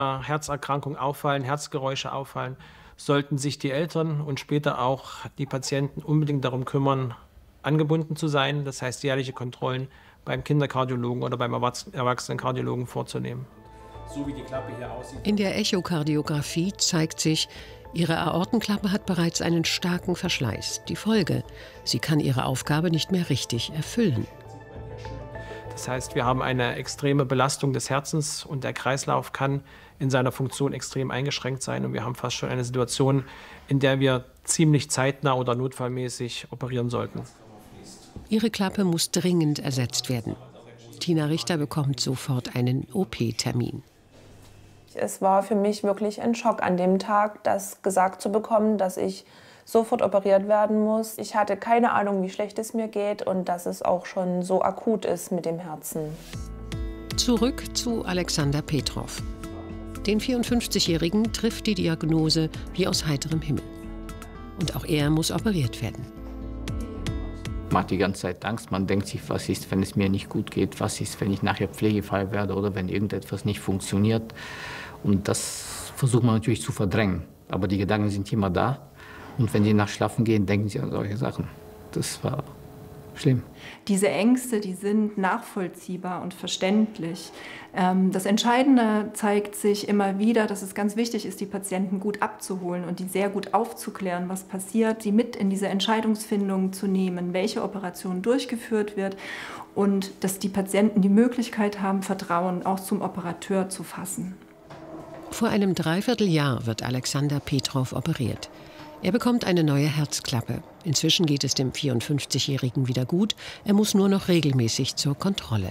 Herzerkrankung auffallen, Herzgeräusche auffallen, sollten sich die Eltern und später auch die Patienten unbedingt darum kümmern, angebunden zu sein. Das heißt, jährliche Kontrollen beim Kinderkardiologen oder beim Erwachsenenkardiologen vorzunehmen. So wie die Klappe hier aussieht. In der Echokardiographie zeigt sich, ihre Aortenklappe hat bereits einen starken Verschleiß. Die Folge: sie kann ihre Aufgabe nicht mehr richtig erfüllen. Das heißt, wir haben eine extreme Belastung des Herzens und der Kreislauf kann in seiner Funktion extrem eingeschränkt sein. Und wir haben fast schon eine Situation, in der wir ziemlich zeitnah oder notfallmäßig operieren sollten. Ihre Klappe muss dringend ersetzt werden. Tina Richter bekommt sofort einen OP-Termin. Es war für mich wirklich ein Schock an dem Tag, das gesagt zu bekommen, dass ich sofort operiert werden muss. Ich hatte keine Ahnung, wie schlecht es mir geht und dass es auch schon so akut ist mit dem Herzen. Zurück zu Alexander Petrov. Den 54-Jährigen trifft die Diagnose wie aus heiterem Himmel. Und auch er muss operiert werden. Man hat die ganze Zeit Angst. Man denkt sich, was ist, wenn es mir nicht gut geht? Was ist, wenn ich nachher Pflegefall werde oder wenn irgendetwas nicht funktioniert? Und das versucht man natürlich zu verdrängen. Aber die Gedanken sind immer da. Und wenn Sie nach Schlafen gehen, denken Sie an solche Sachen. Das war schlimm. Diese Ängste, die sind nachvollziehbar und verständlich. Das Entscheidende zeigt sich immer wieder, dass es ganz wichtig ist, die Patienten gut abzuholen und die sehr gut aufzuklären, was passiert, sie mit in diese Entscheidungsfindung zu nehmen, welche Operation durchgeführt wird und dass die Patienten die Möglichkeit haben, Vertrauen auch zum Operateur zu fassen. Vor einem Dreivierteljahr wird Alexander Petrov operiert. Er bekommt eine neue Herzklappe. Inzwischen geht es dem 54-Jährigen wieder gut. Er muss nur noch regelmäßig zur Kontrolle.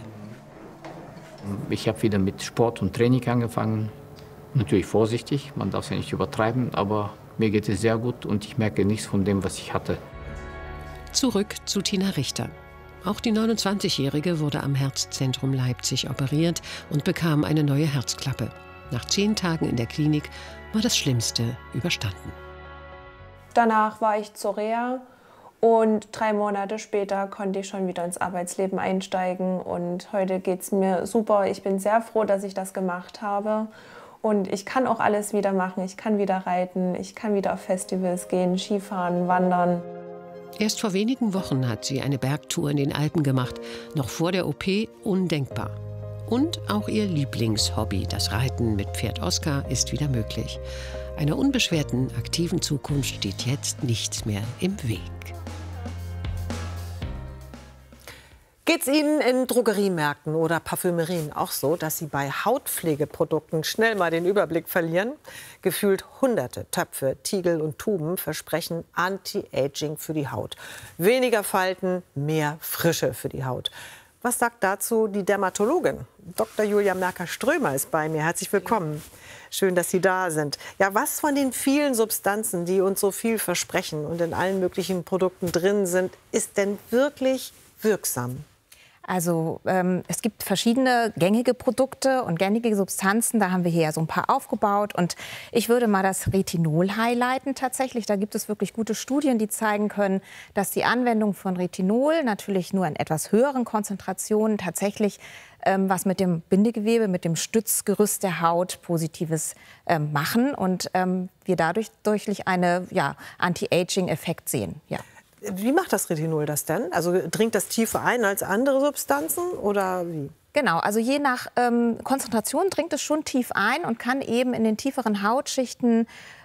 Ich habe wieder mit Sport und Training angefangen. Natürlich vorsichtig, man darf es ja nicht übertreiben, aber mir geht es sehr gut und ich merke nichts von dem, was ich hatte. Zurück zu Tina Richter. Auch die 29-Jährige wurde am Herzzentrum Leipzig operiert und bekam eine neue Herzklappe. Nach 10 Tagen in der Klinik war das Schlimmste überstanden. Danach war ich zur Reha und 3 Monate später konnte ich schon wieder ins Arbeitsleben einsteigen. Und heute geht es mir super. Ich bin sehr froh, dass ich das gemacht habe. Und ich kann auch alles wieder machen. Ich kann wieder reiten, ich kann wieder auf Festivals gehen, Skifahren, wandern. Erst vor wenigen Wochen hat sie eine Bergtour in den Alpen gemacht. Noch vor der OP undenkbar. Und auch ihr Lieblingshobby, das Reiten mit Pferd Oskar, ist wieder möglich. Einer unbeschwerten, aktiven Zukunft steht jetzt nichts mehr im Weg. Geht es Ihnen in Drogeriemärkten oder Parfümerien auch so, dass Sie bei Hautpflegeprodukten schnell mal den Überblick verlieren? Gefühlt hunderte Töpfe, Tiegel und Tuben versprechen Anti-Aging für die Haut. Weniger Falten, mehr Frische für die Haut. Was sagt dazu die Dermatologin? Dr. Julia Merker-Strömer ist bei mir. Herzlich willkommen. Schön, dass Sie da sind. Ja, was von den vielen Substanzen, die uns so viel versprechen und in allen möglichen Produkten drin sind, ist denn wirklich wirksam? Also es gibt verschiedene gängige Produkte und gängige Substanzen. Da haben wir hier so ein paar aufgebaut. Und ich würde mal das Retinol highlighten tatsächlich. Da gibt es wirklich gute Studien, die zeigen können, dass die Anwendung von Retinol natürlich nur in etwas höheren Konzentrationen tatsächlich was mit dem Bindegewebe, mit dem Stützgerüst der Haut Positives machen. Und wir dadurch durch einen Anti-Aging-Effekt sehen. Ja. Wie macht das Retinol das denn? Also dringt das tiefer ein als andere Substanzen oder wie? Genau, also je nach Konzentration dringt es schon tief ein und kann eben in den tieferen Hautschichten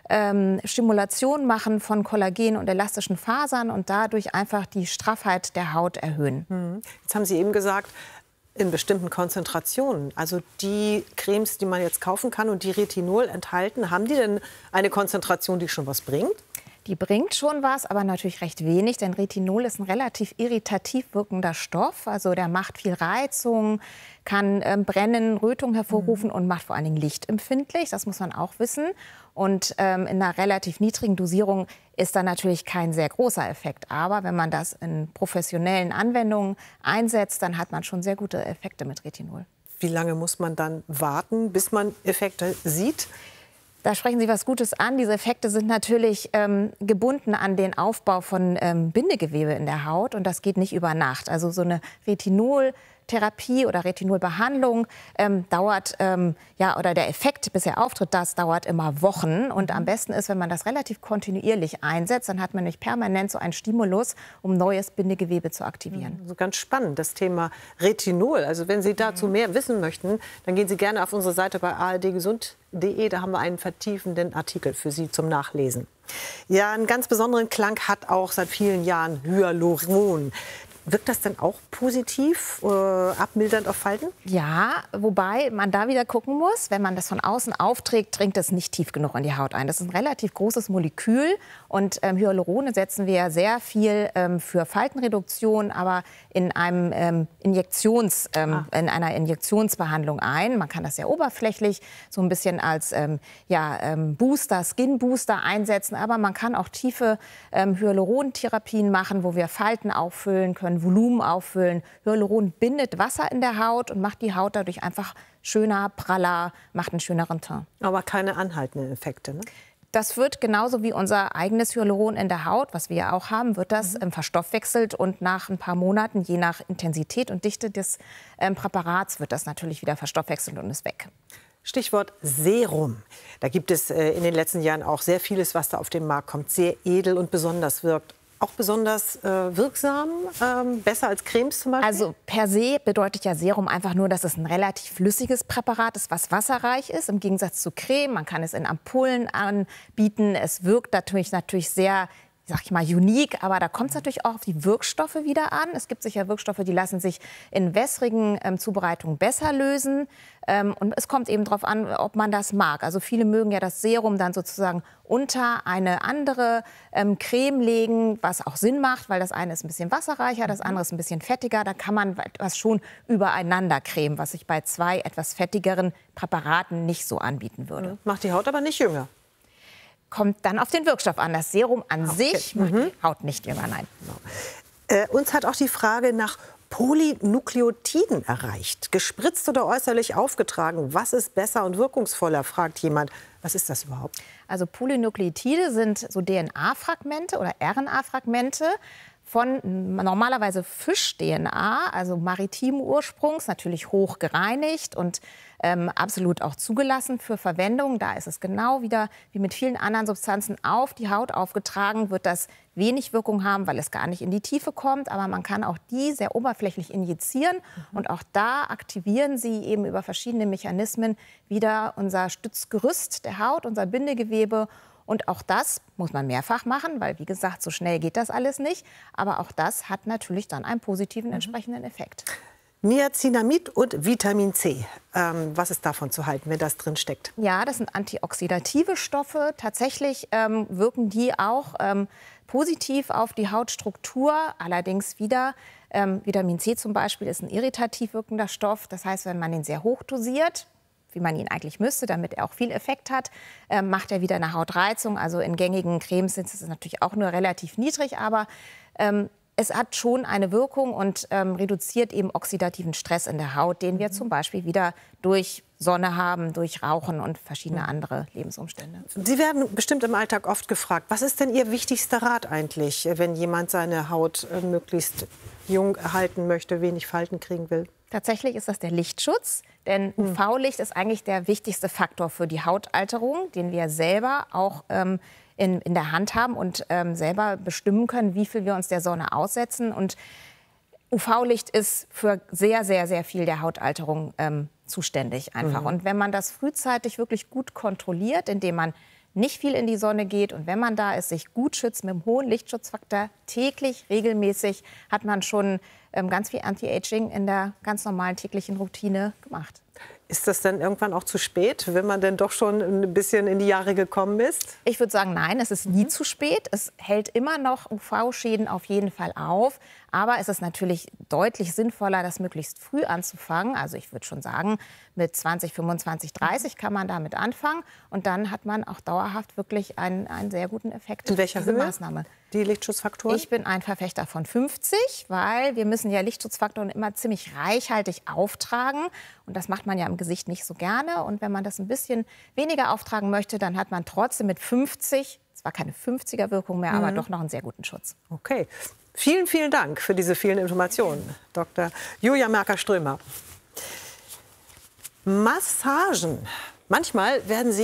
Stimulation machen von Kollagen und elastischen Fasern und dadurch einfach die Straffheit der Haut erhöhen. Jetzt haben Sie eben gesagt, in bestimmten Konzentrationen, also die Cremes, die man jetzt kaufen kann und die Retinol enthalten, haben die denn eine Konzentration, die schon was bringt? Die bringt schon was, aber natürlich recht wenig, denn Retinol ist ein relativ irritativ wirkender Stoff. Also der macht viel Reizung, kann Brennen, Rötung hervorrufen und macht vor allen Dingen lichtempfindlich. Das muss man auch wissen. Und in einer relativ niedrigen Dosierung ist da natürlich kein sehr großer Effekt. Aber wenn man das in professionellen Anwendungen einsetzt, dann hat man schon sehr gute Effekte mit Retinol. Wie lange muss man dann warten, bis man Effekte sieht? Da sprechen Sie was Gutes an. Diese Effekte sind natürlich gebunden an den Aufbau von Bindegewebe in der Haut und das geht nicht über Nacht. Also so eine Retinol Retinoltherapie oder Retinolbehandlung dauert, oder der Effekt, bis er auftritt, das dauert immer Wochen. Und am besten ist, wenn man das relativ kontinuierlich einsetzt, dann hat man nicht permanent so einen Stimulus, um neues Bindegewebe zu aktivieren. Also ganz spannend, das Thema Retinol. Also wenn Sie dazu mehr wissen möchten, dann gehen Sie gerne auf unsere Seite bei ardgesund.de. Da haben wir einen vertiefenden Artikel für Sie zum Nachlesen. Ja, einen ganz besonderen Klang hat auch seit vielen Jahren Hyaluron. Wirkt das denn auch positiv, abmildernd auf Falten? Ja, wobei man da wieder gucken muss, wenn man das von außen aufträgt, dringt es nicht tief genug in die Haut ein. Das ist ein relativ großes Molekül und Hyaluron setzen wir sehr viel für Faltenreduktion, aber in einer Injektionsbehandlung ein. Man kann das sehr oberflächlich so ein bisschen als Booster, Skin Booster einsetzen, aber man kann auch tiefe Hyalurontherapien machen, wo wir Falten auffüllen können, Volumen auffüllen. Hyaluron bindet Wasser in der Haut und macht die Haut dadurch einfach schöner, praller, macht einen schöneren Teint. Aber keine anhaltenden Effekte, ne? Das wird genauso wie unser eigenes Hyaluron in der Haut, was wir ja auch haben, wird das verstoffwechselt und nach ein paar Monaten, je nach Intensität und Dichte des Präparats, wird das natürlich wieder verstoffwechselt und ist weg. Stichwort Serum. Da gibt es in den letzten Jahren auch sehr vieles, was da auf den Markt kommt, sehr edel und besonders wirkt. Auch besonders wirksam, besser als Cremes zum Beispiel? Also per se bedeutet ja Serum einfach nur, dass es ein relativ flüssiges Präparat ist, was wasserreich ist, im Gegensatz zu Creme. Man kann es in Ampullen anbieten. Es wirkt natürlich sehr, sag ich mal, unique, aber da kommt es natürlich auch auf die Wirkstoffe wieder an. Es gibt sicher Wirkstoffe, die lassen sich in wässrigen Zubereitungen besser lösen. Und es kommt eben darauf an, ob man das mag. Also viele mögen ja das Serum dann sozusagen unter eine andere Creme legen, was auch Sinn macht, weil das eine ist ein bisschen wasserreicher, das andere ist ein bisschen fettiger. Da kann man was schon übereinander cremen, was ich bei zwei etwas fettigeren Präparaten nicht so anbieten würde. Macht die Haut aber nicht jünger. Kommt dann auf den Wirkstoff an. Das Serum an sich macht die Haut nicht jünger, nein. Uns hat auch die Frage nach Polynukleotiden erreicht. Gespritzt oder äußerlich aufgetragen. Was ist besser und wirkungsvoller, fragt jemand. Was ist das überhaupt? Also Polynukleotide sind so DNA-Fragmente oder RNA-Fragmente von normalerweise Fisch-DNA, also maritimen Ursprungs, natürlich hoch gereinigt und absolut auch zugelassen für Verwendung. Da ist es genau wieder wie mit vielen anderen Substanzen auf die Haut aufgetragen, wird das wenig Wirkung haben, weil es gar nicht in die Tiefe kommt. Aber man kann auch die sehr oberflächlich injizieren und auch da aktivieren sie eben über verschiedene Mechanismen wieder unser Stützgerüst der Haut, unser Bindegewebe. Und auch das muss man mehrfach machen, weil, wie gesagt, so schnell geht das alles nicht. Aber auch das hat natürlich dann einen positiven entsprechenden Effekt. Niacinamid und Vitamin C. Was ist davon zu halten, wenn das drin steckt? Ja, das sind antioxidative Stoffe. Tatsächlich wirken die auch positiv auf die Hautstruktur. Allerdings wieder, Vitamin C zum Beispiel ist ein irritativ wirkender Stoff. Das heißt, wenn man ihn sehr hoch dosiert, wie man ihn eigentlich müsste, damit er auch viel Effekt hat, macht er wieder eine Hautreizung. Also in gängigen Cremes ist es natürlich auch nur relativ niedrig, aber es hat schon eine Wirkung und reduziert eben oxidativen Stress in der Haut, den wir zum Beispiel wieder durch Sonne haben, durch Rauchen und verschiedene andere Lebensumstände. Sie werden bestimmt im Alltag oft gefragt, was ist denn Ihr wichtigster Rat eigentlich, wenn jemand seine Haut möglichst jung erhalten möchte, wenig Falten kriegen will? Tatsächlich ist das der Lichtschutz, denn UV-Licht ist eigentlich der wichtigste Faktor für die Hautalterung, den wir selber auch in der Hand haben und selber bestimmen können, wie viel wir uns der Sonne aussetzen. Und UV-Licht ist für sehr, sehr, sehr viel der Hautalterung zuständig einfach. Und wenn man das frühzeitig wirklich gut kontrolliert, indem man nicht viel in die Sonne geht und wenn man da ist, sich gut schützt mit einem hohen Lichtschutzfaktor, täglich, regelmäßig, hat man schon ganz viel Anti-Aging in der ganz normalen täglichen Routine gemacht. Ist das dann irgendwann auch zu spät, wenn man denn doch schon ein bisschen in die Jahre gekommen ist? Ich würde sagen, nein, es ist nie zu spät. Es hält immer noch UV-Schäden auf jeden Fall auf. Aber es ist natürlich deutlich sinnvoller, das möglichst früh anzufangen. Also ich würde schon sagen, mit 20, 25, 30 kann man damit anfangen. Und dann hat man auch dauerhaft wirklich einen sehr guten Effekt. In welcher Höhe? Maßnahme. Die Lichtschutzfaktoren? Ich bin ein Verfechter von 50, weil wir müssen ja Lichtschutzfaktoren immer ziemlich reichhaltig auftragen. Und das macht man ja im Gesicht nicht so gerne. Und wenn man das ein bisschen weniger auftragen möchte, dann hat man trotzdem mit 50, zwar keine 50er-Wirkung mehr, aber doch noch einen sehr guten Schutz. Okay. Vielen, vielen Dank für diese vielen Informationen, Dr. Julia Merker-Strömer. Massagen. Manchmal werden sie